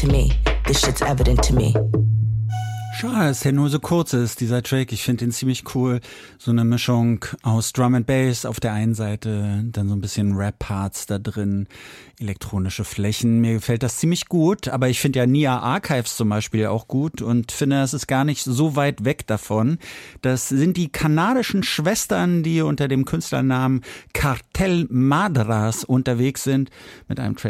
To me, this shit's evident to me. Schade, dass der nur so kurz ist, dieser Track. Ich finde den ziemlich cool. So eine Mischung aus Drum and Bass auf der einen Seite, dann so ein bisschen Rap-Parts da drin, elektronische Flächen. Mir gefällt das ziemlich gut, aber ich finde ja Nia Archives zum Beispiel auch gut und finde, es ist gar nicht so weit weg davon. Das sind die kanadischen Schwestern, die unter dem Künstlernamen Cartel Madras unterwegs sind, mit einem Track